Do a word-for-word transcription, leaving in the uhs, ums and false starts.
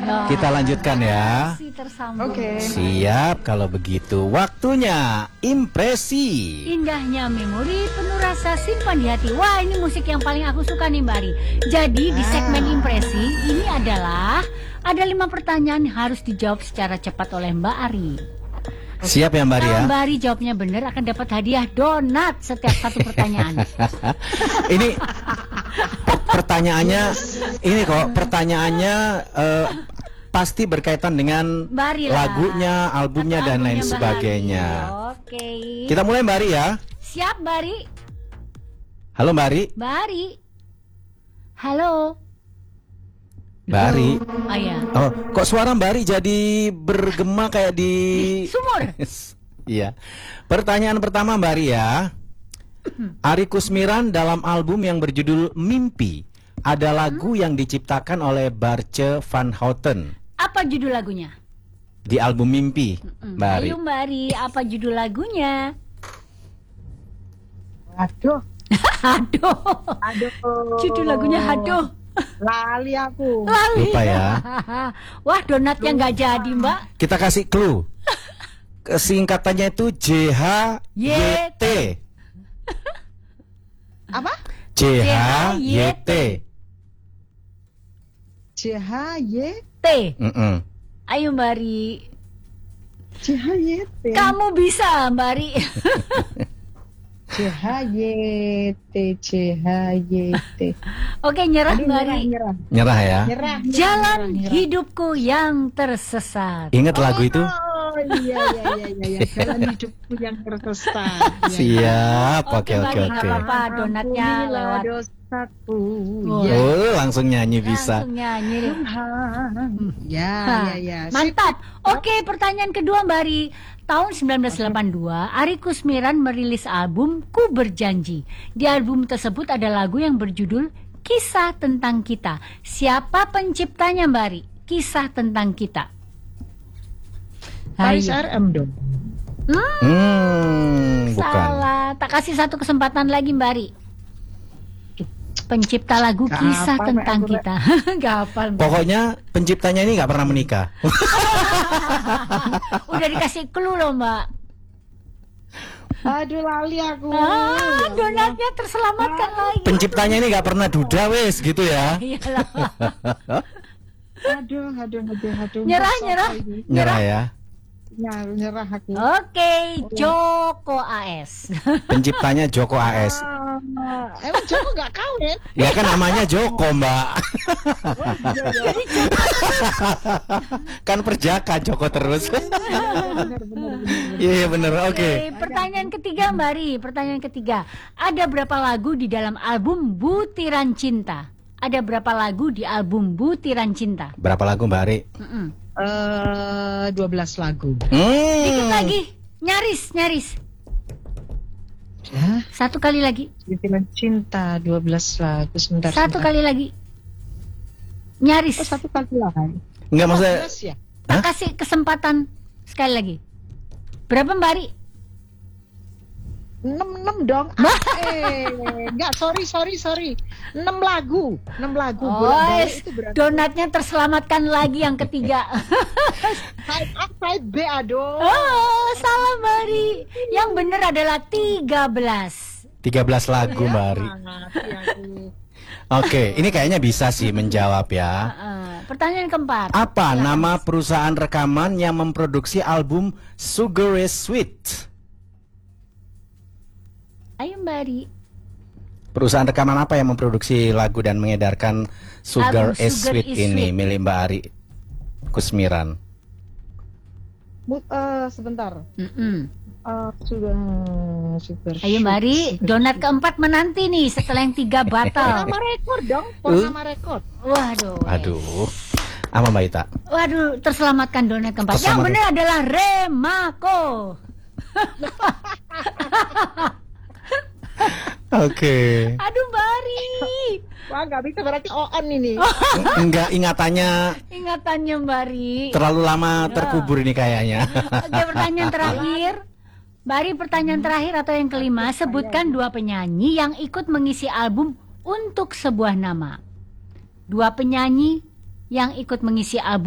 Kita lanjutkan ya. Masih tersambung. Oke. Siap kalau begitu. Waktunya impresi. Indahnya memori, penuh rasa, simpan di hati. Wah, ini musik yang paling aku suka nih Mbak Ari. Jadi di segmen impresi ini adalah ada lima pertanyaan yang harus dijawab secara cepat oleh Mbak Ari. Siap ya Mbak Ria? Kalau Mbak Ari jawabnya benar akan dapat hadiah donat setiap satu pertanyaan. Ini pertanyaannya, ini kok pertanyaannya eh, pasti berkaitan dengan Mbak Ari lah. lagunya, albumnya Atau dan lain albumnya Mbak sebagainya. Ari. Oke. Kita mulai Mbak Ria. Siap Mbak Ari? Halo Mbak Ri. Mbak Ari? Halo? Mbak Ri. Oh ya. Oh, kok suara Mbak Ri jadi bergema kayak di Sumur. Iya. Pertanyaan pertama Mbak Ri ya. Ari Kusmiran dalam album yang berjudul Mimpi ada lagu yang diciptakan oleh Barce van Houten. Apa judul lagunya? Di album Mimpi, Mbak Ari. Ayo Mbak Ari, apa judul lagunya? Aduh, Aduh. aduh. Judul lagunya aduh. Lali aku. Lali. Lupa ya. Wah, donatnya nggak jadi Mbak. Kita kasih clue. Singkatannya itu J H Y T. Apa? J H Y T. C H Y T. Mm-mm. Ayo Mbak Ari. C H Y T. Kamu bisa Mbak Ari. C H Y T C H Y T. Oke, nyerah Aduh, Mbak nyerah, Ari. nyerah. Nyerah ya. Nyerah, nyerah, Jalan nyerah, nyerah. hidupku yang tersesat. Ingat lagu itu? Oh iya iya iya iya, iya. Jalan hidupku yang tersesat. Ya. Siap. Oke Mbak oke Ari, oke. nggak apa-apa, donatnya Ampunilah lewat. dosaku. Oh. Ya. Oh, langsung nyanyi bisa. Langsung nyanyi. Tuhan. Ya Hah, ya ya. Sip. Mantap. Oke, pertanyaan kedua Mbak Ari. Tahun seribu sembilan ratus delapan puluh dua, Ari Kusmiran merilis album Ku Berjanji. Di album tersebut ada lagu yang berjudul Kisah Tentang Kita. Siapa penciptanya Mbak Ari? Kisah Tentang Kita. Paris Ayo. R M dong. Hmm, Hmm, bukan. salah. Tak kasih satu kesempatan lagi Mbak Ari. Pencipta lagu Gak Kisah hafal, Tentang Mbak, aku, Kita. Gak hafal Mbak. Pokoknya penciptanya ini nggak pernah menikah. Udah dikasih clue loh Mbak. Aduh lali aku. Ah, donatnya terselamatkan lagi. Penciptanya ini nggak pernah duda wes gitu ya. Iyalah. Aduh aduh aduh aduh. Nyerah, Masa nyerah. ini? Nyerah ya. Nyerah, nyerah aku. Oke, Joko A S. Penciptanya Joko A S. Ah, emang Joko nggak kawin? Ya kan namanya Joko Mbak. Kan perjaka Joko terus. Bener, bener, bener. Iya iya bener. Oke. Oke, pertanyaan ketiga Mbak Ri. Pertanyaan ketiga. Ada berapa lagu di dalam album Butiran Cinta? Ada berapa lagu di album Butiran Cinta? Berapa lagu Mbak Ari? Mm-mm. Eh, dua belas lagu. Dikit Hmm. lagi. Nyaris, nyaris. Ya, Satu kali lagi. Butiran Cinta dua belas lagu sebentar. Satu sebentar. kali lagi. Nyaris. Oh, satu kali lagi. Enggak maksudnya. dua belas ya? Tak Hah? kasih kesempatan sekali lagi. Berapa Mbak Ri? enam enam dong. eh, enggak, sorry sorry sorry. enam lagu. enam lagu. Oh, Bolak-balik itu berarti donatnya terselamatkan lagi yang ketiga. side A, side B, aduh. Oh, salah Mbak Ri. Yang benar adalah tiga belas. tiga belas lagu Mbak Ari. Mati aku. Oke, ini kayaknya bisa sih menjawab ya. Uh, pertanyaan keempat. Apa Silakan. nama perusahaan rekaman yang memproduksi album Sugar is Sweet? Ayo Mbak Ri. Perusahaan rekaman apa yang memproduksi lagu dan mengedarkan Sugar, Album is Sugar Sweet is ini Sweet. milik Mbak Ari Kusmiran? Bu- eh, sebentar. Mm-mm. Eh, sudah super. Ayo Mbak Ri, donat keempat menanti nih setelah yang tiga batal. Nama rekor dong, pon nama rekor. Waduh. Aduh, apa Mbak Ita? Waduh, terselamatkan donat keempat. Yang Terselamatkan. benar adalah Remako. Oke. Aduh Mbak Ri. Wah, nggak bisa berarti on ini. Enggak, ingatannya Ingatannya Mbak Ri. terlalu lama terkubur ini kayaknya. Oke, pertanyaan terakhir. Mbak Ri, pertanyaan terakhir atau yang kelima, sebutkan dua penyanyi yang ikut mengisi album Untuk Sebuah Nama. Dua penyanyi yang ikut mengisi album